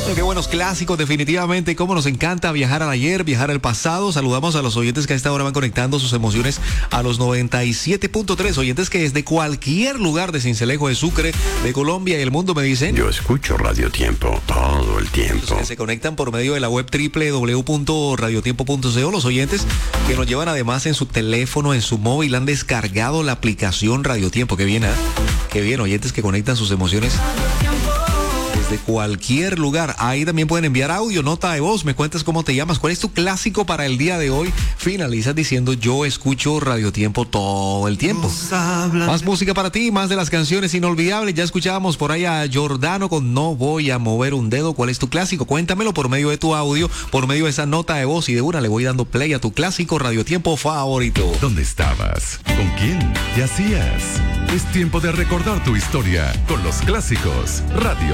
Qué buenos clásicos, definitivamente. Cómo nos encanta viajar al ayer, viajar al pasado. Saludamos a los oyentes que a esta hora van conectando sus emociones a los 97.3. Oyentes que desde cualquier lugar de Sincelejo, de Sucre, de Colombia y el mundo me dicen: yo escucho Radio Tiempo todo el tiempo. Que se conectan por medio de la web www.radiotiempo.co. Los oyentes que nos llevan además en su teléfono, en su móvil, han descargado la aplicación Radio Tiempo. Qué bien, ¿eh? Qué bien, oyentes que conectan sus emociones de cualquier lugar. Ahí también pueden enviar audio, nota de voz, me cuentas cómo te llamas, cuál es tu clásico para el día de hoy. Finalizas diciendo: yo escucho Radio Tiempo todo el tiempo. Más música para ti, más de las canciones inolvidables. Ya escuchábamos por ahí a Giordano con No Voy a Mover un Dedo. ¿Cuál es tu clásico? Cuéntamelo por medio de tu audio, por medio de esa nota de voz, y de una le voy dando play a tu clásico Radio Tiempo favorito. ¿Dónde estabas? ¿Con quién? ¿Qué hacías? Es tiempo de recordar tu historia con los clásicos Radio